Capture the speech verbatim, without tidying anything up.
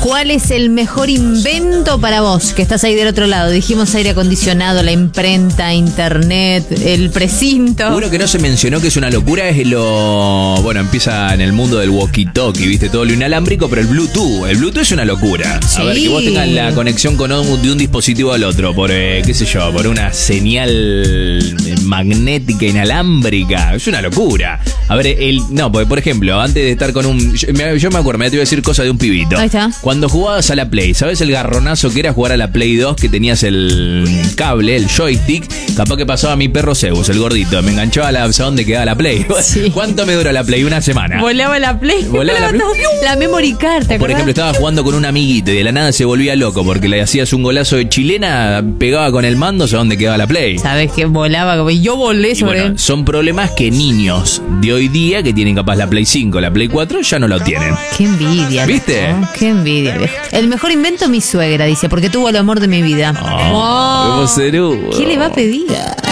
¿Cuál es el mejor invento para vos, que estás ahí del otro lado? Dijimos aire acondicionado, la imprenta, internet, el precinto. Uno que no se mencionó, que es una locura, es lo... Bueno, empieza en el mundo del walkie-talkie, ¿viste? Todo lo inalámbrico, pero el Bluetooth. El Bluetooth es una locura. Sí. A ver, que vos tengas la conexión con un, de un dispositivo al otro, por, eh, qué sé yo, por una señal magnética inalámbrica. Es una locura. A ver, el... No, porque, por ejemplo, antes de estar con un... Yo, yo me acuerdo, me te iba a decir cosas de un pibito. Ahí está. Cuando jugabas a la Play, ¿sabes el garronazo que era jugar a la Play dos? Que tenías el cable, el joystick. Capaz que pasaba mi perro Zeus, el gordito. Me enganchaba a la, ¿sabes dónde quedaba la Play? Sí. ¿Cuánto me duró la Play? Una semana. Volaba la Play. Volaba la Play. La memory card, ¿te Por ejemplo, estaba jugando con un amiguito y de la nada se volvía loco porque le hacías un golazo de chilena, pegaba con el mando, ¿sabes dónde quedaba la Play? ¿Sabes qué? Volaba, como yo volé Y sobre... bueno, son problemas que niños de hoy día que tienen capaz la Play cinco, la Play cuatro, ya no lo tienen. Qué envidia. ¿Viste? ¿No? Qué envidia, viejo. El mejor invento mi suegra, dice, porque tuvo el amor de mi vida. Oh, Oh. qué vocerudo. ¿Qué le va a pedir?